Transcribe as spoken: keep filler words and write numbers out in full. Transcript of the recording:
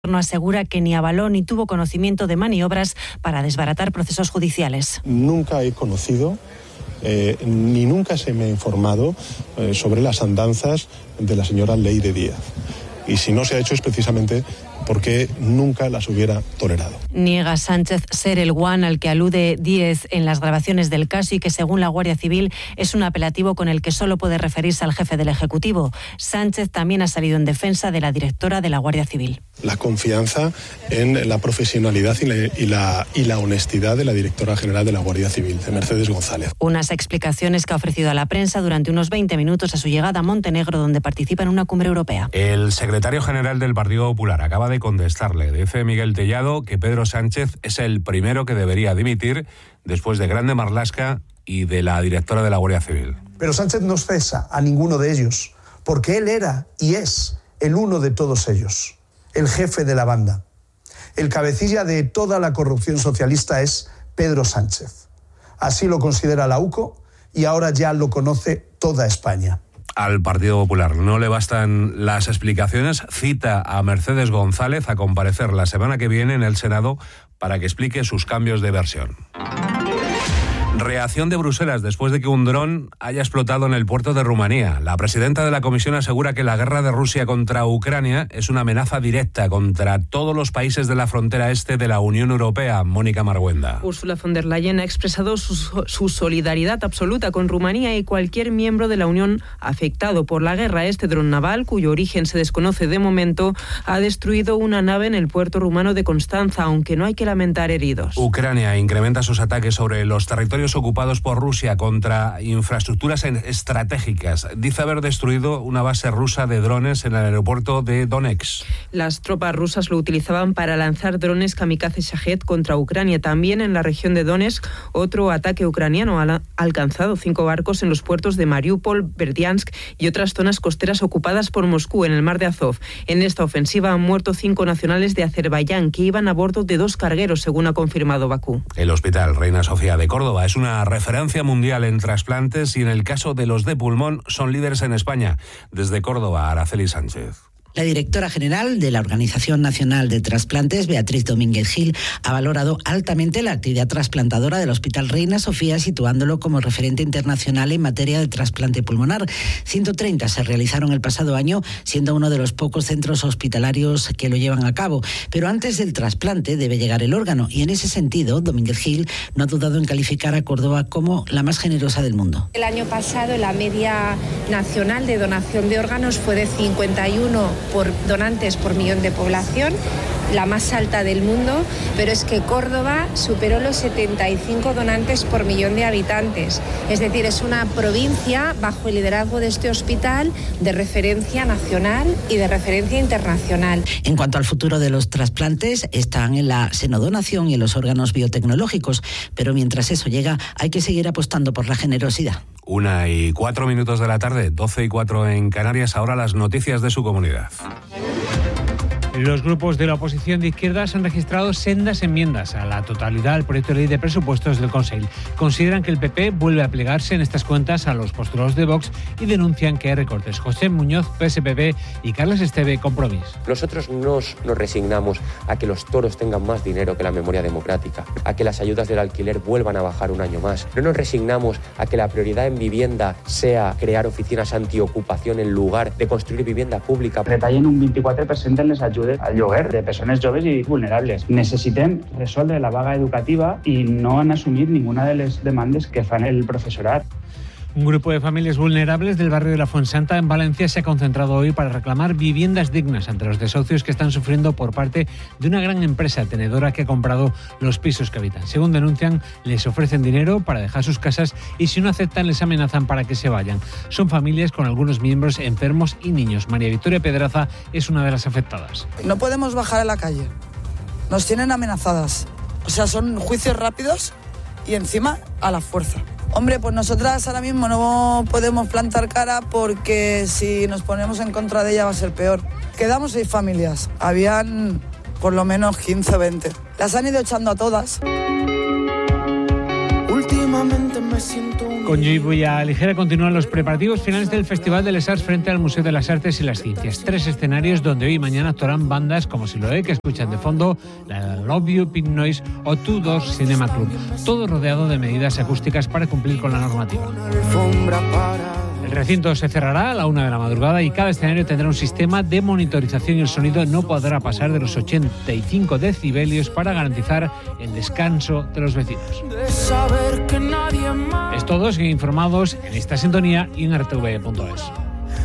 No asegura que ni avaló ni tuvo conocimiento de maniobras para desbaratar procesos judiciales. Nunca he conocido eh, ni nunca se me ha informado eh, sobre las andanzas de la señora Leyre Díaz. Y si no se ha hecho es precisamente porque nunca las hubiera tolerado. Niega Sánchez ser el one al que alude Díez en las grabaciones del caso y que, según la Guardia Civil, es un apelativo con el que solo puede referirse al jefe del Ejecutivo. Sánchez también ha salido en defensa de la directora de la Guardia Civil. La confianza en la profesionalidad y la, y la, y la honestidad de la directora general de la Guardia Civil, de Mercedes González. Unas explicaciones que ha ofrecido a la prensa durante unos veinte minutos a su llegada a Montenegro, donde participa en una cumbre europea. El secretario general del Partido Popular acaba de contestarle. Dice Miguel Tellado que Pedro Sánchez es el primero que debería dimitir después de Grande Marlaska y de la directora de la Guardia Civil. Pero Sánchez no cesa a ninguno de ellos, porque él era y es el uno de todos ellos, el jefe de la banda. El cabecilla de toda la corrupción socialista es Pedro Sánchez. Así lo considera la U C O y ahora ya lo conoce toda España. Al Partido Popular no le bastan las explicaciones. Cita a Mercedes González a comparecer la semana que viene en el Senado para que explique sus cambios de versión. Reacción de Bruselas después de que un dron haya explotado en el puerto de Rumanía. La presidenta de la Comisión asegura que la guerra de Rusia contra Ucrania es una amenaza directa contra todos los países de la frontera este de la Unión Europea. Mónica Marguenda. Ursula von der Leyen ha expresado su, su solidaridad absoluta con Rumanía y cualquier miembro de la Unión afectado por la guerra. Este dron naval, cuyo origen se desconoce de momento, ha destruido una nave en el puerto rumano de Constanza, aunque no hay que lamentar heridos. Ucrania incrementa sus ataques sobre los territorios ocupados por Rusia contra infraestructuras estratégicas. Dice haber destruido una base rusa de drones en el aeropuerto de Donetsk. Las tropas rusas lo utilizaban para lanzar drones kamikaze Shahed contra Ucrania. También en la región de Donetsk, otro ataque ucraniano ha alcanzado cinco barcos en los puertos de Mariupol, Berdiansk y otras zonas costeras ocupadas por Moscú en el mar de Azov. En esta ofensiva han muerto cinco nacionales de Azerbaiyán que iban a bordo de dos cargueros, según ha confirmado Bakú. El Hospital Reina Sofía de Córdoba es una referencia mundial en trasplantes y en el caso de los de pulmón son líderes en España. Desde Córdoba, Araceli Sánchez. La directora general de la Organización Nacional de Trasplantes, Beatriz Domínguez Gil, ha valorado altamente la actividad trasplantadora del Hospital Reina Sofía, situándolo como referente internacional en materia de trasplante pulmonar. ciento treinta se realizaron el pasado año, siendo uno de los pocos centros hospitalarios que lo llevan a cabo. Pero antes del trasplante debe llegar el órgano y en ese sentido, Domínguez Gil no ha dudado en calificar a Córdoba como la más generosa del mundo. El año pasado la media nacional de donación de órganos fue de cincuenta y uno por donantes por millón de población, la más alta del mundo, pero es que Córdoba superó los setenta y cinco donantes por millón de habitantes. Es decir, es una provincia bajo el liderazgo de este hospital de referencia nacional y de referencia internacional. En cuanto al futuro de los trasplantes, están en la senodonación y en los órganos biotecnológicos, pero mientras eso llega, hay que seguir apostando por la generosidad. Una y cuatro minutos de la tarde, doce y cuatro en Canarias, ahora las noticias de su comunidad. Los grupos de la oposición de izquierdas han registrado sendas enmiendas a la totalidad del proyecto de ley de presupuestos del Consell. Consideran que el P P vuelve a plegarse en estas cuentas a los postulados de Vox y denuncian que hay recortes. José Muñoz, P S P B, y Carles Esteve, Compromís. Nosotros nos, nos resignamos a que los toros tengan más dinero que la memoria democrática, a que las ayudas del alquiler vuelvan a bajar un año más. No nos resignamos a que la prioridad en vivienda sea crear oficinas antiocupación en lugar de construir vivienda pública. Retallen un vint-i-quatre per cent en les ajudes al lloguer de persones joves i vulnerables. Necessitem resoldre la vaga educativa i no han assumit ninguna de les demandes que fan el professorat. Un grupo de familias vulnerables del barrio de la Fuensanta en Valencia se ha concentrado hoy para reclamar viviendas dignas ante los desahucios que están sufriendo por parte de una gran empresa tenedora que ha comprado los pisos que habitan. Según denuncian, les ofrecen dinero para dejar sus casas y si no aceptan les amenazan para que se vayan. Son familias con algunos miembros enfermos y niños. María Victoria Pedraza es una de las afectadas. No podemos bajar a la calle. Nos tienen amenazadas. O sea, son juicios rápidos y encima a la fuerza. Hombre, pues nosotras ahora mismo no podemos plantar cara porque si nos ponemos en contra de ella va a ser peor. Quedamos seis familias, habían por lo menos quince o veinte. Las han ido echando a todas. Últimamente me Con lluvia ligera continúan los preparativos finales del Festival de Les Arts frente al Museo de las Artes y las Ciencias. Tres escenarios donde hoy y mañana actuarán bandas como Siloé, que escuchan de fondo, la Love You, Pink Noise o Two Doors Cinema Club. Todo rodeado de medidas acústicas para cumplir con la normativa. El recinto se cerrará a la una de la madrugada y cada escenario tendrá un sistema de monitorización y el sonido no podrá pasar de los ochenta y cinco decibelios para garantizar el descanso de los vecinos. Es todo, siguen informados en esta sintonía y en r t v punto es.